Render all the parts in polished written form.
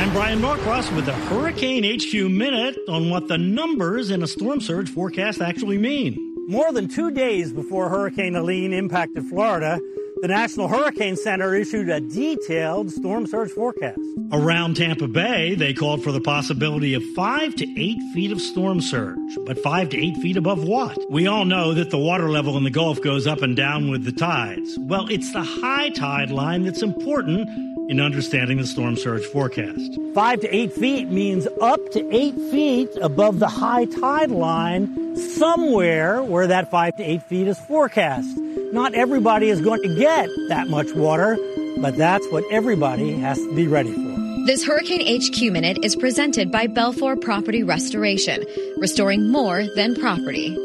I'm Brian Norcross with the Hurricane HQ Minute on what the numbers in a storm surge forecast actually mean. More than 2 days before Hurricane Helene impacted Florida, the National Hurricane Center issued a detailed storm surge forecast. Around Tampa Bay, they called for the possibility of 5 to 8 feet of storm surge. But 5 to 8 feet above what? We all know that the water level in the Gulf goes up and down with the tides. Well, it's the high tide line that's important in understanding the storm surge forecast. 5 to 8 feet means up to 8 feet above the high tide line, somewhere where that 5 to 8 feet is forecast. Not everybody is going to get that much water, but that's what everybody has to be ready for. This Hurricane HQ Minute is presented by Belfour Property Restoration, restoring more than property.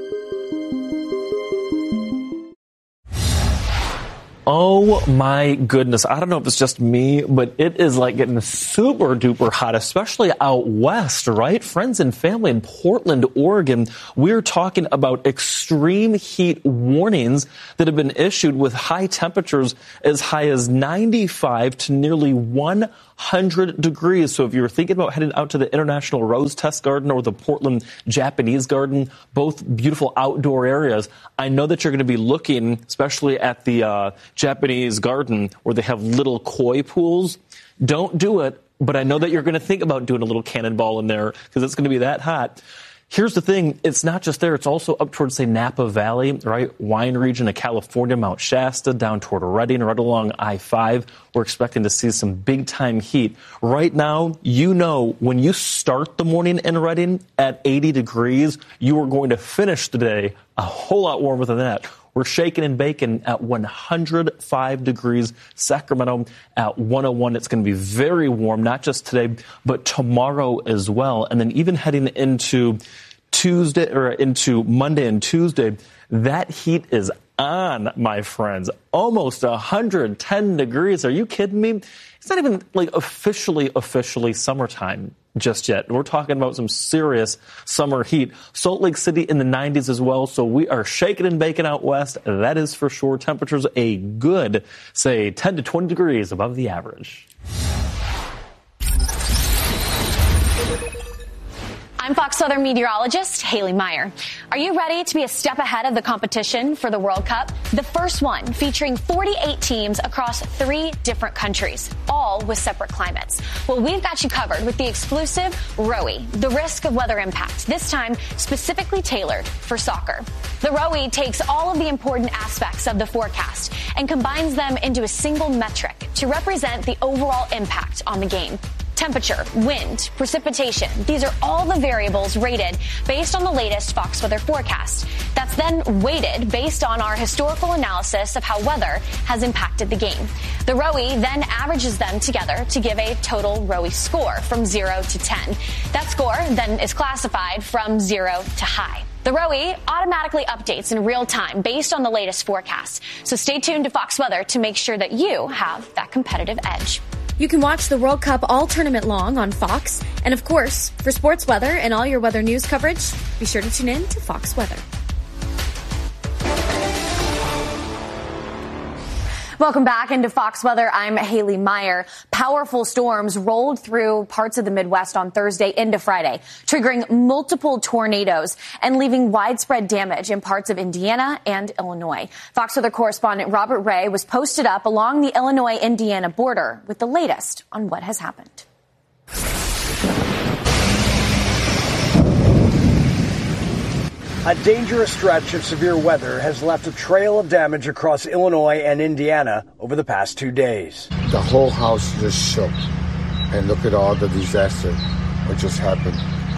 Oh my goodness. I don't know if it's just me, but it is like getting super duper hot, especially out west, right? Friends and family in Portland, Oregon, we're talking about extreme heat warnings that have been issued with high temperatures as high as 95 to nearly 100 degrees. So if you're thinking about heading out to the International Rose Test Garden or the Portland Japanese Garden, both beautiful outdoor areas, I know that you're going to be looking, especially at the Japanese Garden where they have little koi pools. Don't do it, but I know that you're going to think about doing a little cannonball in there because it's going to be that hot. Here's the thing. It's not just there. It's also up towards, say, Napa Valley, right? Wine region of California, Mount Shasta, down toward Redding, right along I-5. We're expecting to see some big-time heat. Right now, you know, when you start the morning in Redding at 80 degrees, you are going to finish the day a whole lot warmer than that. We're shaking and baking at 105 degrees. Sacramento at 101. It's going to be very warm, not just today, but tomorrow as well. And then even heading into Tuesday or into Monday and Tuesday, that heat is on, my friends. Almost 110 degrees. Are you kidding me? It's not even like officially summertime just yet. We're talking about some serious summer heat. Salt Lake City in the 90s as well. So we are shaking and baking out west. That is for sure. Temperatures a good, say, 10 to 20 degrees above the average. I'm Fox Southern meteorologist Haley Meyer. Are you ready to be a step ahead of the competition for the World Cup? The first one featuring 48 teams across 3 different countries, all with separate climates. Well, we've got you covered with the exclusive ROE, the risk of weather impact, this time specifically tailored for soccer. The ROE takes all of the important aspects of the forecast and combines them into a single metric to represent the overall impact on the game. Temperature, wind, precipitation, these are all the variables rated based on the latest Fox weather forecast. That's then weighted based on our historical analysis of how weather has impacted the game. The ROE then averages them together to give a total ROE score from 0 to 10. That score then is classified from 0 to high. The ROE automatically updates in real time based on the latest forecast. So stay tuned to Fox Weather to make sure that you have that competitive edge. You can watch the World Cup all tournament long on Fox. And of course, for sports weather and all your weather news coverage, be sure to tune in to Fox Weather. Welcome back into Fox Weather. I'm Haley Meyer. Powerful storms rolled through parts of the Midwest on Thursday into Friday, triggering multiple tornadoes and leaving widespread damage in parts of Indiana and Illinois. Fox Weather correspondent Robert Ray was posted up along the Illinois-Indiana border with the latest on what has happened. A dangerous stretch of severe weather has left a trail of damage across Illinois and Indiana over the past 2 days. The whole house just shook. And look at all the disaster that just happened.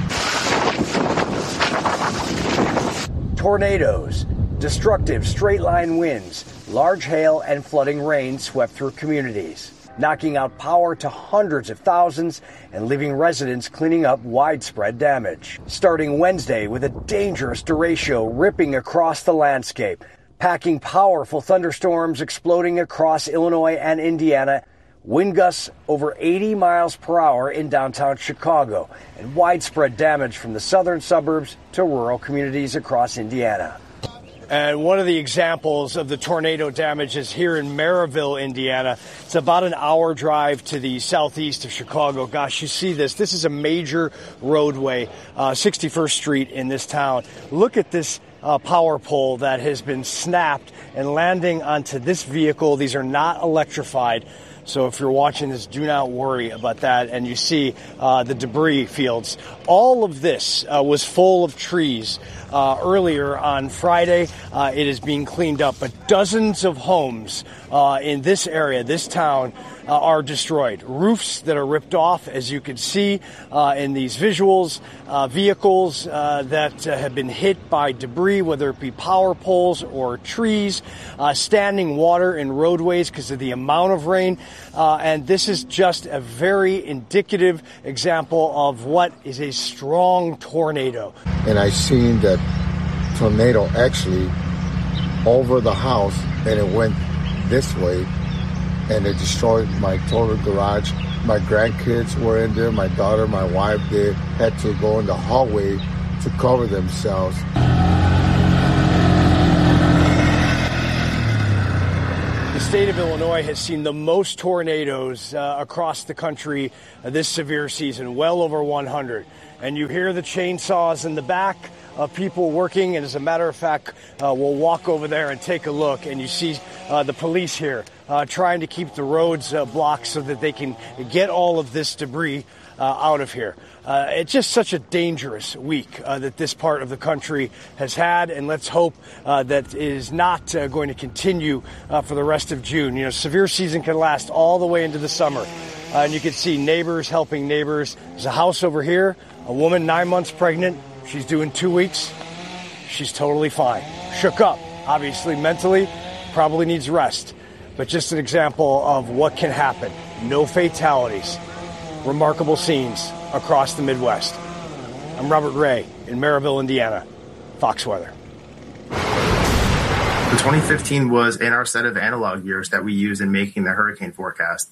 Tornadoes, destructive straight-line winds, large hail, and flooding rain swept through communities, knocking out power to hundreds of thousands and leaving residents cleaning up widespread damage. Starting Wednesday with a dangerous derecho ripping across the landscape, packing powerful thunderstorms exploding across Illinois and Indiana, wind gusts over 80 miles per hour in downtown Chicago, and widespread damage from the southern suburbs to rural communities across Indiana. And one of the examples of the tornado damage is here in Maryville, Indiana. It's about an hour drive to the southeast of Chicago. Gosh, you see this. This is a major roadway, 61st Street in this town. Look at this power pole that has been snapped and landing onto this vehicle. These are not electrified. So if you're watching this, do not worry about that. And you see the debris fields. All of this was full of trees earlier on Friday. It is being cleaned up. But dozens of homes in this area, this town, are destroyed. Roofs that are ripped off, as you can see in these visuals. Vehicles that have been hit by debris, whether it be power poles or trees. Standing water in roadways because of the amount of rain. And this is just a very indicative example of what is a strong tornado. And I seen that tornado actually over the house, and it went this way, and it destroyed my total garage. My grandkids were in there. My daughter, my wife, they had to go in the hallway to cover themselves. The state of Illinois has seen the most tornadoes across the country this severe season, well over 100. And you hear the chainsaws in the back of people working. And as a matter of fact, we'll walk over there and take a look. And you see the police here trying to keep the roads blocked so that they can get all of this debris out of here. It's just such a dangerous week that this part of the country has had, and let's hope that it is not going to continue for the rest of June. You know, severe season can last all the way into the summer, and you can see neighbors helping neighbors. There's a house over here, a woman 9 months pregnant. She's due in 2 weeks. She's totally fine. Shook up, obviously mentally, probably needs rest. But just an example of what can happen. No fatalities. Remarkable scenes across the Midwest. I'm Robert Ray in Maryville, Indiana. Fox Weather. The 2015 was in our set of analog years that we use in making the hurricane forecast,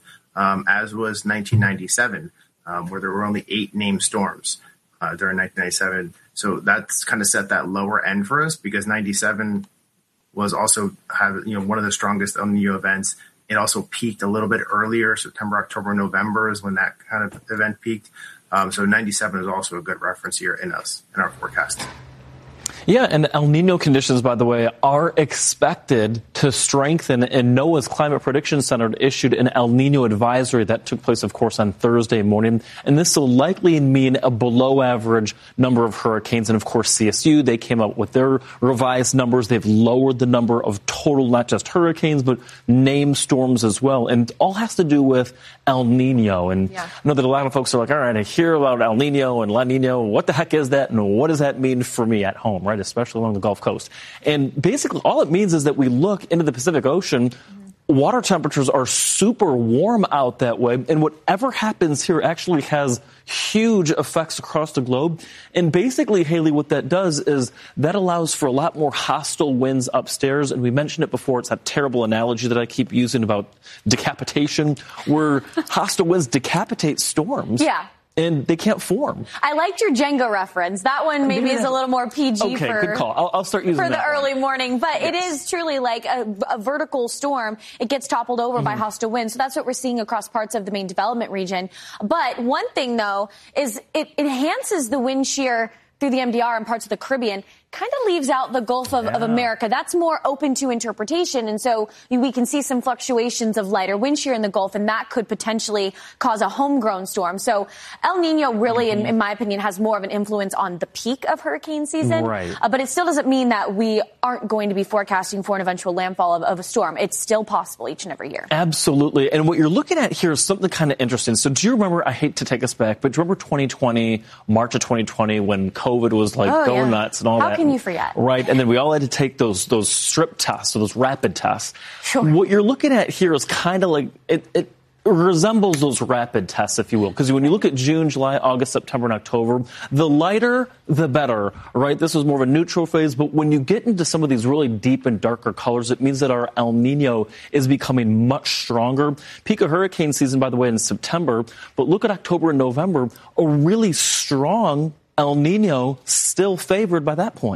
as was 1997, where there were only 8 named storms during 1997. So that's kind of set that lower end for us because 97 was also one of the strongest El Nino events. It also peaked a little bit earlier. September, October, November is when that kind of event peaked. So 97 is also a good reference here in our forecast. Yeah, and El Nino conditions, by the way, are expected to strengthen, and NOAA's Climate Prediction Center issued an El Nino advisory that took place, of course, on Thursday morning. And this will likely mean a below-average number of hurricanes. And, of course, CSU, they came up with their revised numbers. They've lowered the number of total, not just hurricanes, but named storms as well. And it all has to do with El Nino. And I know that a lot of folks are like, all right, I hear about El Nino and La Nina. What the heck is that? And what does that mean for me at home, right? Especially along the Gulf Coast. And basically all it means is that we look into the Pacific Ocean, water temperatures are super warm out that way, and whatever happens here actually has huge effects across the globe. And basically, Haley, what that does is that allows for a lot more hostile winds upstairs. And we mentioned it before. It's that terrible analogy that I keep using about decapitation, where hostile winds decapitate storms. Yeah. And they can't form. I liked your Jenga reference. That one maybe is a little more PG okay, good call. I'll start using for that the early one. morning. But it is truly like a vertical storm. It gets toppled over by hostile winds. So that's what we're seeing across parts of the main development region. But one thing, though, is it enhances the wind shear through the MDR and parts of the Caribbean, kind of leaves out the Gulf of America. That's more open to interpretation. And so we can see some fluctuations of lighter wind shear in the Gulf, and that could potentially cause a homegrown storm. So El Nino really, in my opinion, has more of an influence on the peak of hurricane season. Right. But it still doesn't mean that we aren't going to be forecasting for an eventual landfall of a storm. It's still possible each and every year. Absolutely. And what you're looking at here is something kind of interesting. So do you remember, I hate to take us back, but do you remember 2020, March of 2020, when COVID was like going nuts and all that? How can you forget? Right. And then we all had to take those strip tests, so those rapid tests. Sure. What you're looking at here is kind of like it resembles those rapid tests, if you will. Because when you look at June, July, August, September, and October, the lighter, the better, right? This was more of a neutral phase. But when you get into some of these really deep and darker colors, it means that our El Nino is becoming much stronger. Peak of hurricane season, by the way, in September. But look at October and November, a really strong El Nino still favored by that point.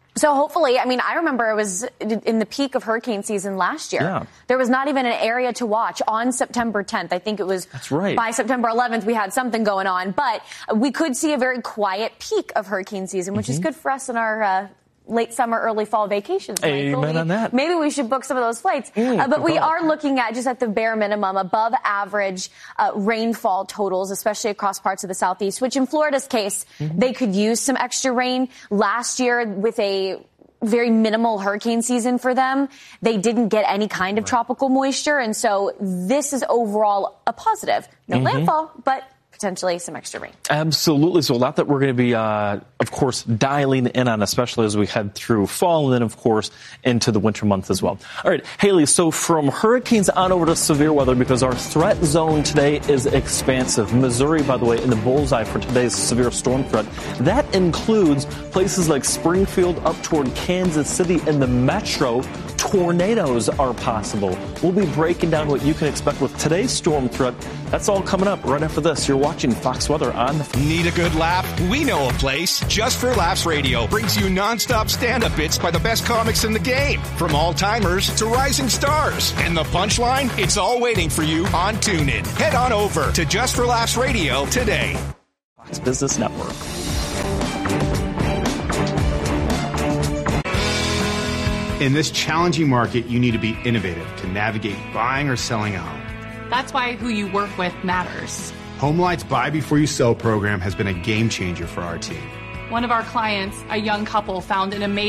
So hopefully, I mean, I remember it was in the peak of hurricane season last year. Yeah. There was not even an area to watch on September 10th. I think it was by September 11th, we had something going on. But we could see a very quiet peak of hurricane season, which is good for us in our late summer, early fall vacations. Amen on that. Maybe we should book some of those flights. But we are looking at, just at the bare minimum, above average rainfall totals, especially across parts of the Southeast, which in Florida's case, they could use some extra rain. Last year, with a very minimal hurricane season for them, they didn't get any kind of tropical moisture. And so this is overall a positive. No landfall, but potentially some extra rain. Absolutely. So a lot that we're going to be, of course, dialing in on, especially as we head through fall and then, of course, into the winter months as well. All right, Haley, so from hurricanes on over to severe weather, because our threat zone today is expansive. Missouri, by the way, in the bullseye for today's severe storm threat. That includes places like Springfield up toward Kansas City and the metro. Tornadoes are possible. We'll be breaking down what you can expect with today's storm threat. That's all coming up right after this. You're watching Fox Weather on the... Need a good laugh? We know a place. Just for Laughs Radio brings you nonstop stand-up bits by the best comics in the game. From all-timers to rising stars. And the punchline? It's all waiting for you on TuneIn. Head on over to Just for Laughs Radio today. Fox Business Network. In this challenging market, you need to be innovative to navigate buying or selling a home. That's why who you work with matters. HomeLight's Buy Before You Sell program has been a game changer for our team. One of our clients, a young couple, found an amazing